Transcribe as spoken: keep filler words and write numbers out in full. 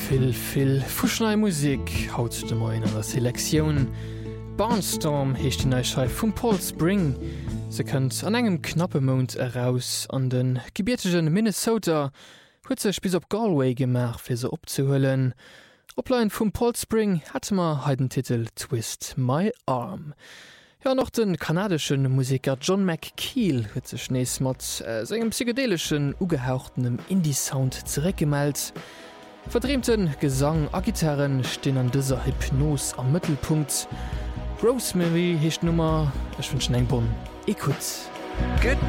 Vill vill Fuschnei Musik haut de Moin an der Selektion. Barnstorm hecht die Neuschei vum Paul Spring. Se kënnt an engem knappe Mond heraus an den gebiertegen Minnesota huet sech bis op Galway gemach fir se opzuhëllen. Oplein vum Paul Spring hat ma heiden Titel „Twist My Arm. Ja, noch den kanadischen Musiker John McKeel huet sech nees mat äh, segem psychedelischen ugehauchtenem Indie-Sound zereckgemeldt. Verdriemten Gesang a Gitarren stehen an dieser Hypnose am Mittelpunkt. Rosemary hecht Nummer, ich wünschen eng bon Écoute. Good